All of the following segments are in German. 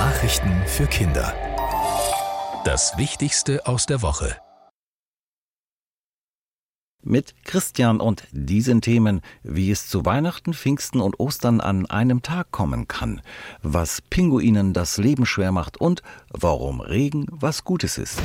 Nachrichten für Kinder. Das Wichtigste aus der Woche. Mit Christian und diesen Themen, wie es zu Weihnachten, Pfingsten und Ostern an einem Tag kommen kann, was Pinguinen das Leben schwer macht und warum Regen was Gutes ist.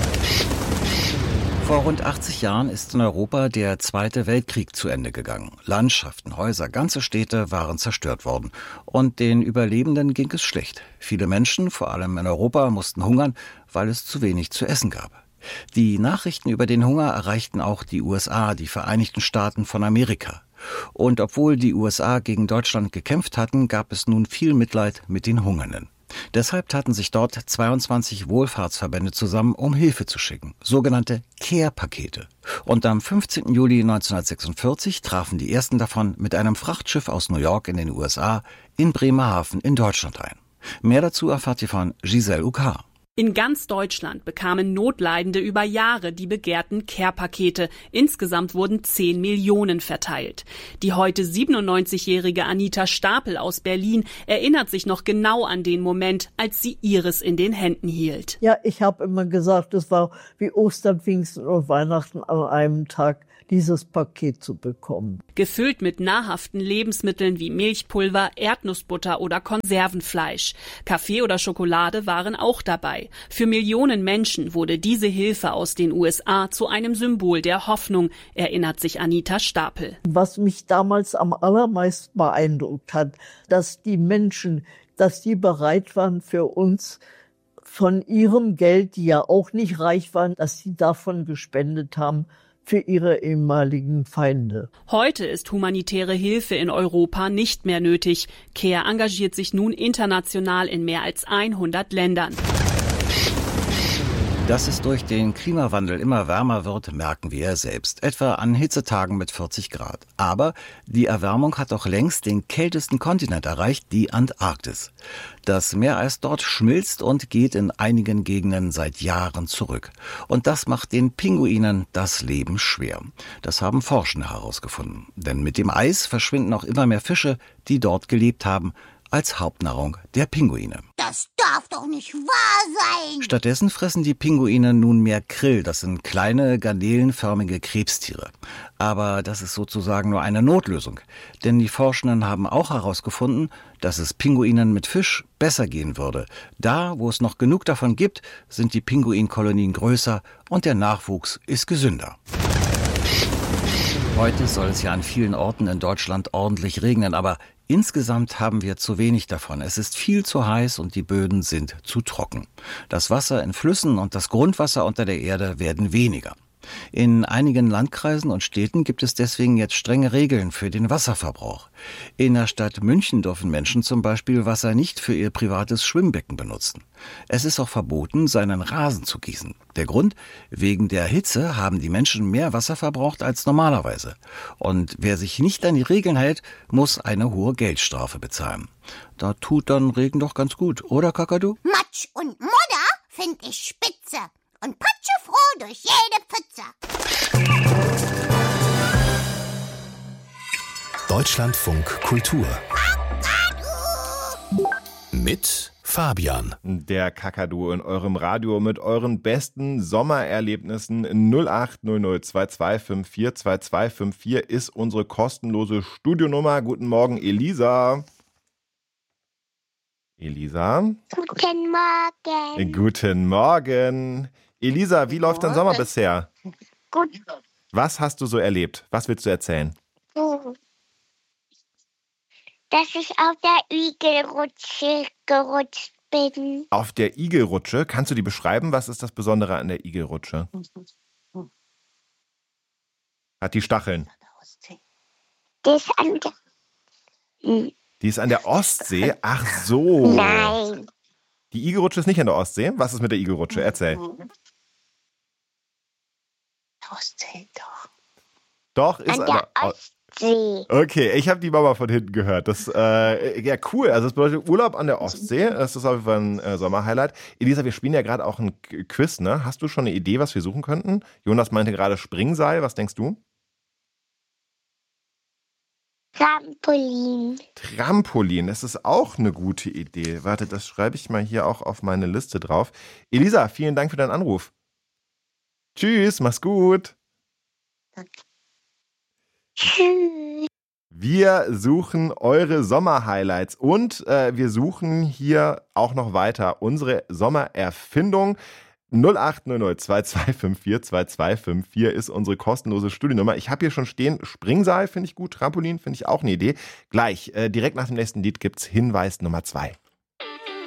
Vor rund 80 Jahren ist in Europa der Zweite Weltkrieg zu Ende gegangen. Landschaften, Häuser, ganze Städte waren zerstört worden. Und den Überlebenden ging es schlecht. Viele Menschen, vor allem in Europa, mussten hungern, weil es zu wenig zu essen gab. Die Nachrichten über den Hunger erreichten auch die USA, die Vereinigten Staaten von Amerika. Und obwohl die USA gegen Deutschland gekämpft hatten, gab es nun viel Mitleid mit den Hungernden. Deshalb taten sich dort 22 Wohlfahrtsverbände zusammen, um Hilfe zu schicken, sogenannte Care-Pakete. Und am 15. Juli 1946 trafen die ersten davon mit einem Frachtschiff aus New York in den USA in Bremerhaven in Deutschland ein. Mehr dazu erfahrt ihr von Giselle Uckar. In ganz Deutschland bekamen Notleidende über Jahre die begehrten Care-Pakete. Insgesamt wurden 10 Millionen verteilt. Die heute 97-jährige Anita Stapel aus Berlin erinnert sich noch genau an den Moment, als sie ihres in den Händen hielt. Ja, ich habe immer gesagt, es war wie Ostern, Pfingsten und Weihnachten an einem Tag, dieses Paket zu bekommen. Gefüllt mit nahrhaften Lebensmitteln wie Milchpulver, Erdnussbutter oder Konservenfleisch. Kaffee oder Schokolade waren auch dabei. Für Millionen Menschen wurde diese Hilfe aus den USA zu einem Symbol der Hoffnung, erinnert sich Anita Stapel. Was mich damals am allermeisten beeindruckt hat, dass die Menschen, dass die bereit waren für uns von ihrem Geld, die ja auch nicht reich waren, dass sie davon gespendet haben, für ihre ehemaligen Feinde. Heute ist humanitäre Hilfe in Europa nicht mehr nötig. CARE engagiert sich nun international in mehr als 100 Ländern. Dass es durch den Klimawandel immer wärmer wird, merken wir ja selbst, etwa an Hitzetagen mit 40 Grad. Aber die Erwärmung hat doch längst den kältesten Kontinent erreicht, die Antarktis. Das Meereis dort schmilzt und geht in einigen Gegenden seit Jahren zurück. Und das macht den Pinguinen das Leben schwer. Das haben Forschende herausgefunden. Denn mit dem Eis verschwinden auch immer mehr Fische, die dort gelebt haben, als Hauptnahrung der Pinguine. Das darf doch nicht wahr sein! Stattdessen fressen die Pinguine nun mehr Krill. Das sind kleine, garnelenförmige Krebstiere. Aber das ist sozusagen nur eine Notlösung. Denn die Forschenden haben auch herausgefunden, dass es Pinguinen mit Fisch besser gehen würde. Da, wo es noch genug davon gibt, sind die Pinguinkolonien größer und der Nachwuchs ist gesünder. Heute soll es ja an vielen Orten in Deutschland ordentlich regnen, aber insgesamt haben wir zu wenig davon. Es ist viel zu heiß und die Böden sind zu trocken. Das Wasser in Flüssen und das Grundwasser unter der Erde werden weniger. In einigen Landkreisen und Städten gibt es deswegen jetzt strenge Regeln für den Wasserverbrauch. In der Stadt München dürfen Menschen zum Beispiel Wasser nicht für ihr privates Schwimmbecken benutzen. Es ist auch verboten, seinen Rasen zu gießen. Der Grund? Wegen der Hitze haben die Menschen mehr Wasser verbraucht als normalerweise. Und wer sich nicht an die Regeln hält, muss eine hohe Geldstrafe bezahlen. Da tut dann Regen doch ganz gut, oder Kakadu? Matsch und Modder find ich spitze. Und patschefroh durch jede Pfütze. Deutschlandfunk Kultur. Mit Fabian. Der Kakadu in eurem Radio mit euren besten Sommererlebnissen. 080022542254 ist unsere kostenlose Studionummer. Guten Morgen, Elisa. Elisa? Guten Morgen. Guten Morgen. Elisa, wie läuft dein Sommer bisher? Gut. Was hast du so erlebt? Was willst du erzählen? Dass ich auf der Igelrutsche gerutscht bin. Auf der Igelrutsche? Kannst du die beschreiben? Was ist das Besondere an der Igelrutsche? Hat die Stacheln? Das an der... Die ist an der Ostsee? Ach so. Nein. Die Igelrutsche ist nicht an der Ostsee? Was ist mit der Igelrutsche? Erzähl. Ostsee doch. Doch, ist An der Ostsee. Okay, ich habe die Mama von hinten gehört. Das, ja, cool. Also das bedeutet Urlaub an der Ostsee. Das ist auf jeden Fall ein Sommerhighlight. Elisa, wir spielen ja gerade auch ein Quiz, ne? Hast du schon eine Idee, was wir suchen könnten? Jonas meinte gerade Springseil. Was denkst du? Trampolin. Trampolin, das ist auch eine gute Idee. Warte, das schreibe ich mal hier auch auf meine Liste drauf. Elisa, vielen Dank für deinen Anruf. Tschüss, mach's gut. Tschüss. Wir suchen eure Sommerhighlights und wir suchen hier auch noch weiter unsere Sommererfindung. 0800 2254 2254 ist unsere kostenlose Studiennummer. Ich habe hier schon stehen, Springseil finde ich gut, Trampolin finde ich auch eine Idee. Gleich, direkt nach dem nächsten Lied gibt's Hinweis Nummer 2.